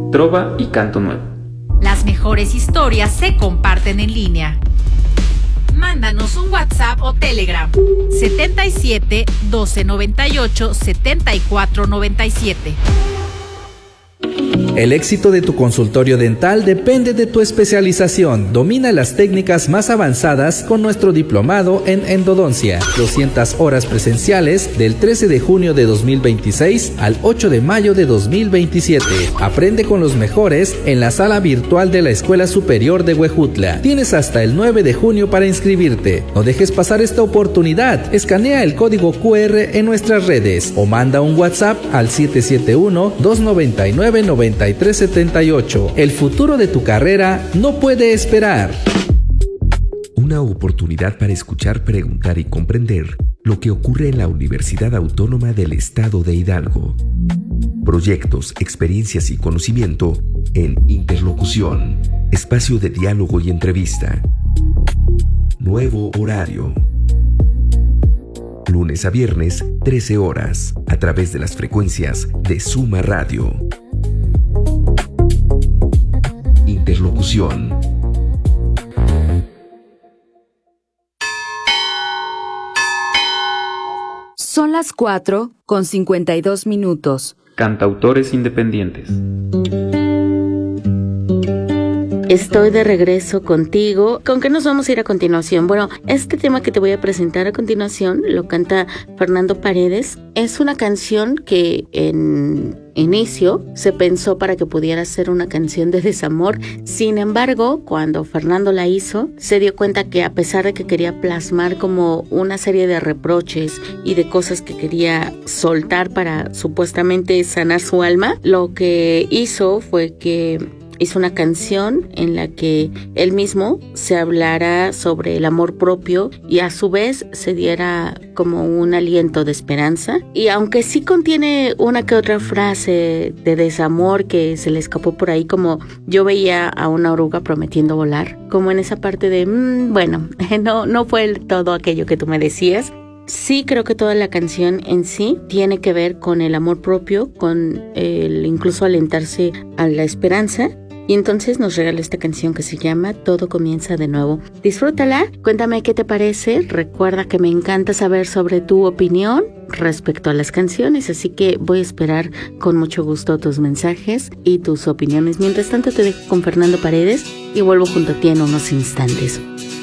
trova y canto nuevo. Las mejores historias se comparten en línea. Mándanos un WhatsApp o Telegram 77 12 98 74 97. El éxito de tu consultorio dental depende de tu especialización. Domina las técnicas más avanzadas con nuestro diplomado en endodoncia. 200 horas presenciales del 13 de junio de 2026 al 8 de mayo de 2027. Aprende con los mejores en la sala virtual de la Escuela Superior de Huejutla. Tienes hasta el 9 de junio para inscribirte. No dejes pasar esta oportunidad. Escanea el código QR en nuestras redes o manda un WhatsApp al 771-299-9378. El futuro de tu carrera no puede esperar. Una oportunidad para escuchar, preguntar y comprender lo que ocurre en la Universidad Autónoma del Estado de Hidalgo. Proyectos, experiencias y conocimiento en Interlocución, espacio de diálogo y entrevista. Nuevo horario. Lunes a viernes, 13 horas, a través de las frecuencias de Suma Radio. Interlocución. Son las 4:52. Cantautores independientes. Estoy de regreso contigo. ¿Con qué nos vamos a ir a continuación? Bueno, este tema que te voy a presentar a continuación lo canta Fernando Paredes. Es una canción que en inicio se pensó para que pudiera ser una canción de desamor. Sin embargo, cuando Fernando la hizo, se dio cuenta que a pesar de que quería plasmar como una serie de reproches y de cosas que quería soltar para supuestamente sanar su alma, lo que hizo fue que hizo una canción en la que él mismo se hablara sobre el amor propio y a su vez se diera como un aliento de esperanza. Y aunque sí contiene una que otra frase de desamor que se le escapó por ahí, como yo veía a una oruga prometiendo volar, como en esa parte de, bueno, no fue todo aquello que tú me decías. Sí, creo que toda la canción en sí tiene que ver con el amor propio, con el incluso alentarse a la esperanza. Y entonces nos regala esta canción que se llama Todo Comienza de Nuevo. Disfrútala, cuéntame qué te parece. Recuerda que me encanta saber sobre tu opinión respecto a las canciones, así que voy a esperar con mucho gusto tus mensajes y tus opiniones. Mientras tanto te dejo con Fernando Paredes y vuelvo junto a ti en unos instantes.